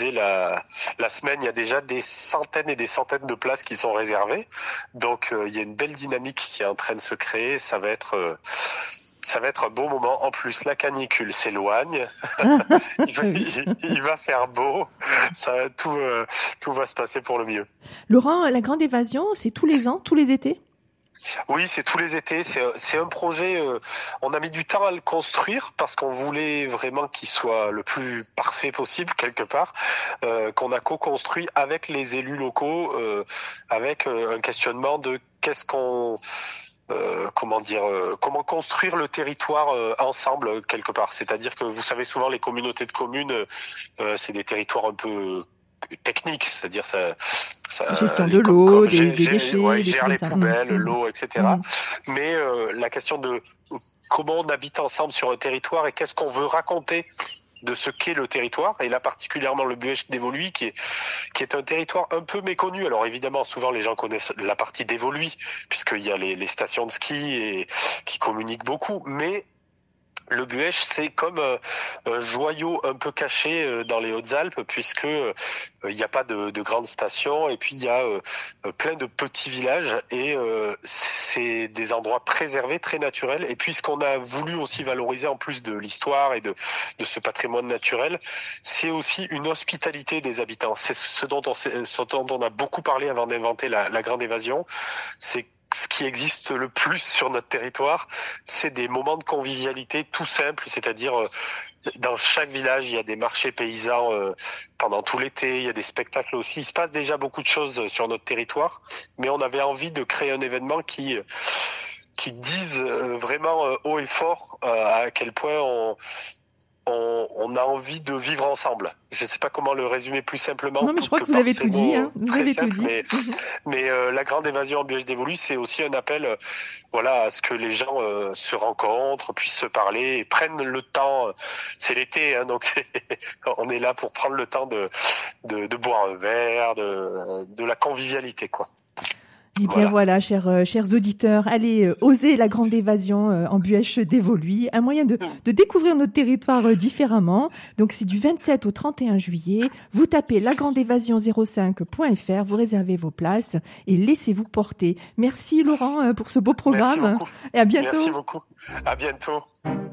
disais la semaine, il y a déjà des centaines et des centaines de places qui sont réservées. Donc il y a une belle dynamique qui est en train de se créer. Ça va être un beau moment. En plus, la canicule s'éloigne. Il va faire beau. Tout va se passer pour le mieux. Laurent, la Grande Évasion, c'est tous les ans, tous les étés? Oui, c'est tous les étés. C'est un projet. On a mis du temps à le construire parce qu'on voulait vraiment qu'il soit le plus parfait possible quelque part. Qu'on a co-construit avec les élus locaux, avec un questionnement de comment construire le territoire ensemble quelque part. C'est-à-dire que vous savez souvent les communautés de communes, c'est des territoires un peu techniques, c'est-à-dire gestion de l'eau, des déchets, gère les poubelles, l'eau, etc. Mais la question de comment on habite ensemble sur un territoire et qu'est-ce qu'on veut raconter de ce qu'est le territoire, et là particulièrement le Buëch d'Évoluy qui est un territoire un peu méconnu. Alors évidemment, souvent les gens connaissent la partie d'Évoluy puisqu'il y a les stations de ski et qui communiquent beaucoup, mais le Buëch, c'est comme un joyau un peu caché dans les Hautes-Alpes, puisque il n'y a pas de grandes stations, et puis il y a plein de petits villages, et c'est des endroits préservés, très naturels. Et puis ce qu'on a voulu aussi valoriser, en plus de l'histoire et de ce patrimoine naturel, c'est aussi une hospitalité des habitants. C'est ce dont on a beaucoup parlé avant d'inventer la Grande Évasion. C'est ce qui existe le plus sur notre territoire, c'est des moments de convivialité tout simples, c'est-à-dire dans chaque village, il y a des marchés paysans pendant tout l'été, il y a des spectacles aussi. Il se passe déjà beaucoup de choses sur notre territoire, mais on avait envie de créer un événement qui dise vraiment haut et fort à quel point on a envie de vivre ensemble. Je ne sais pas comment le résumer plus simplement. Non, mais je crois que vous avez tout dit. Vous avez tout dit. Mais la Grande Évasion en Buëch d'Évoluy, c'est aussi un appel, à ce que les gens se rencontrent, puissent se parler et prennent le temps. C'est l'été, donc on est là pour prendre le temps de boire un verre, de la convivialité, quoi. Eh bien voilà, chers auditeurs, allez oser la Grande Évasion en Buëch d'Évoluy, un moyen de découvrir notre territoire différemment. Donc c'est du 27 au 31 juillet. Vous tapez lagrandeévasion05.fr, vous réservez vos places et laissez-vous porter. Merci Laurent pour ce beau programme. Merci beaucoup. Et à bientôt. Merci beaucoup. À bientôt.